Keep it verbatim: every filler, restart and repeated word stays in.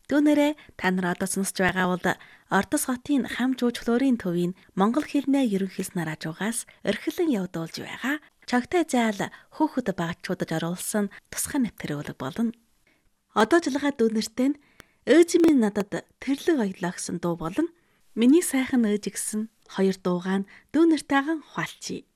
Түүнээрээ та нар одоо сонсож байгаа бол Ордос хотын хам жуулчлалын төвийн монгол хэлний ерөнхийлснээр хажуугаас орхилон явуулж байгаа чогтой заал хөөхд багчуудад оруулсан тусгай нэвтрүүлэг болно. Одоо жилгаа дүүнэртэй нь ээж минь надад тэрлэг аялаа гэсэн дуу болон миний сайхан ээж гэсэн хоёр дуугаа нь дүүнэртэйгэн хуалчий.